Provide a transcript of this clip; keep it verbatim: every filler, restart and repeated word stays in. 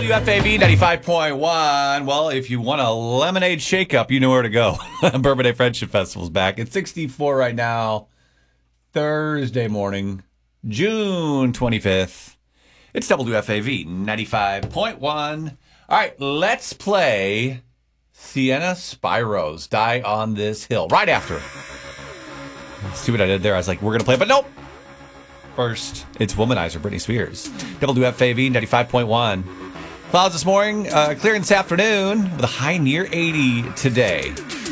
W F A V ninety-five point one. Well, if you want a lemonade shakeup, you know where to go. Bourbon Day Friendship Festival's back. It's sixty-four right now. Thursday morning, June twenty-fifth. It's W F A V ninety-five point one. All right, let's play Sienna Spiro's Die on This Hill right after. See what I did there? I was like, we're going to play, but nope. First, it's Womanizer, Britney Spears. W F A V ninety-five point one. Clouds this morning, uh, clearing this afternoon with a high near eighty today.